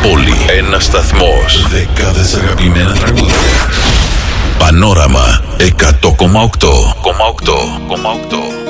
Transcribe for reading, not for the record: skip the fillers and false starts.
πόλη, ένας σταθμός, δεκάδες αγαπημένα τραγούδια. Πανόραμα 100,8.